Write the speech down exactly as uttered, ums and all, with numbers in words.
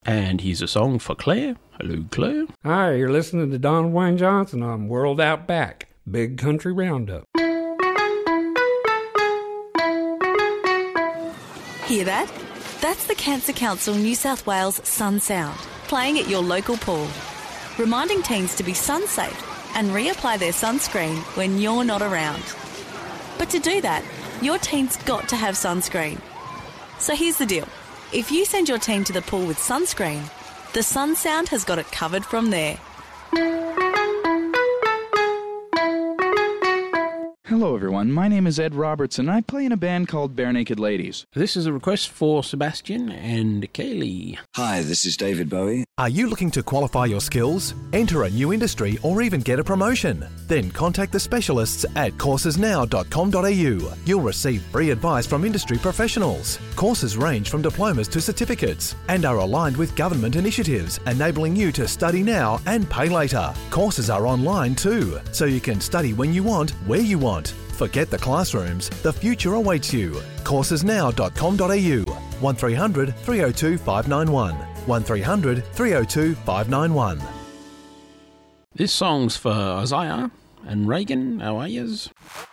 And here's a song for Claire. Hello, Claire. Hi, you're listening to Don Wayne Johnson on World Out Back, Big Country Roundup. Hear that? That's the Cancer Council New South Wales Sun Sound, playing at your local pool, reminding teens to be sun safe and reapply their sunscreen when you're not around. But to do that, your teen's got to have sunscreen. So here's the deal. If you send your teen to the pool with sunscreen, the Sun Sound has got it covered from there. Hello everyone, my name is Ed Robertson and I play in a band called Bare Naked Ladies. This is a request for Sebastian and Kaylee. Hi, this is David Bowie. Are you looking to qualify your skills, enter a new industry or even get a promotion? Then contact the specialists at courses now dot com dot a u. You'll receive free advice from industry professionals. Courses range from diplomas to certificates and are aligned with government initiatives, enabling you to study now and pay later. Courses are online too, so you can study when you want, where you want. Forget the classrooms, the future awaits you. courses now dot com dot a u. one three hundred three oh two five nine one. one three hundred three oh two five nine one. This song's for Isaiah and Reagan. How are yous?